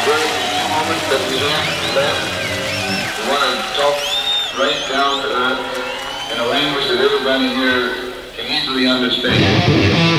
very few moments that we have left, we want to talk right down to earth in a language that everybody here can easily understand.